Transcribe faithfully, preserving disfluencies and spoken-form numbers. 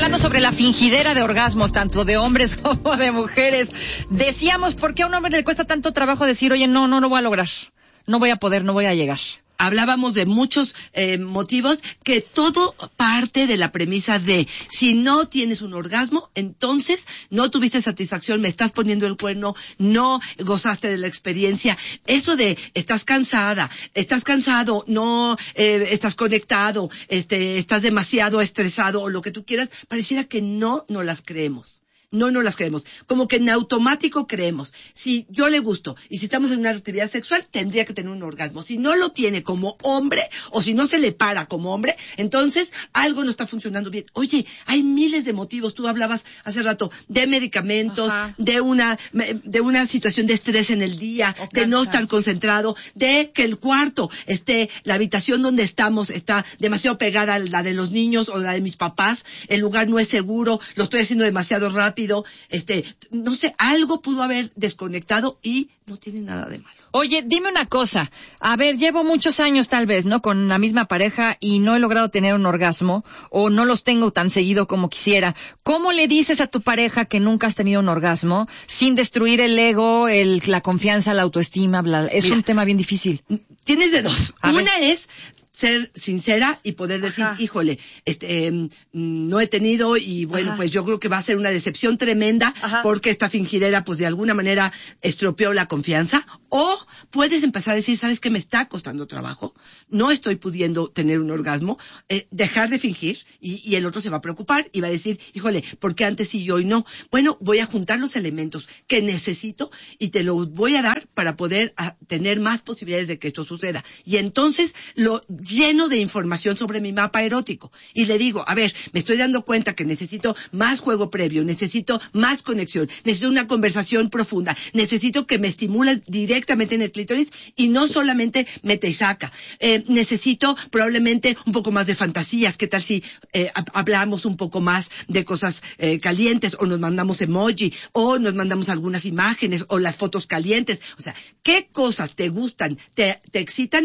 hablando sobre la fingidera de orgasmos, tanto de hombres como de mujeres. Decíamos, ¿por qué a un hombre le cuesta tanto trabajo decir, oye, no, no lo voy a lograr, no voy a poder, no voy a llegar? Hablábamos de muchos eh, motivos, que todo parte de la premisa de si no tienes un orgasmo, entonces no tuviste satisfacción, me estás poniendo el cuerno, no gozaste de la experiencia. Eso de estás cansada, estás cansado, no eh, estás conectado, este, estás demasiado estresado o lo que tú quieras, pareciera que no nos las creemos. No, no las creemos. Como que en automático creemos. Si yo le gusto y si estamos en una actividad sexual, tendría que tener un orgasmo. Si no lo tiene como hombre o si no se le para como hombre, entonces algo no está funcionando bien. Oye, hay miles de motivos. Tú hablabas hace rato de medicamentos, Ajá. de una de una situación de estrés en el día, o de no estar concentrado, de que el cuarto esté, la habitación donde estamos está demasiado pegada a la de los niños o la de mis papás, el lugar no es seguro, lo estoy haciendo demasiado rápido. Este, no sé, algo pudo haber desconectado y no tiene nada de malo. Oye, dime una cosa. A ver, llevo muchos años tal vez, ¿no? Con la misma pareja y no he logrado tener un orgasmo o no los tengo tan seguido como quisiera. ¿Cómo le dices a tu pareja que nunca has tenido un orgasmo sin destruir el ego, el, la confianza, la autoestima? Bla, bla? Es Mira, un tema bien difícil. Tienes de dos. A Una ver. es ser sincera y poder decir, Ajá. híjole, este, eh, no he tenido y bueno, Ajá. pues yo creo que va a ser una decepción tremenda Ajá. porque esta fingidera pues de alguna manera estropeó la confianza. O puedes empezar a decir, ¿sabes qué? Me está costando trabajo, no estoy pudiendo tener un orgasmo, eh, dejar de fingir y, y el otro se va a preocupar y va a decir, híjole, ¿por qué antes sí y hoy no? Bueno, voy a juntar los elementos que necesito y te los voy a dar para poder a, tener más posibilidades de que esto suceda. Y entonces lo lleno de información sobre mi mapa erótico. Y le digo, a ver, me estoy dando cuenta que necesito más juego previo, necesito más conexión, necesito una conversación profunda, necesito que me estimules directamente en el clítoris y no solamente mete y saca. Eh, necesito probablemente un poco más de fantasías. ¿Qué tal si eh, hablamos un poco más de cosas eh, calientes o nos mandamos emoji o nos mandamos algunas imágenes o las fotos calientes? O sea, ¿qué cosas te gustan, te, te excitan?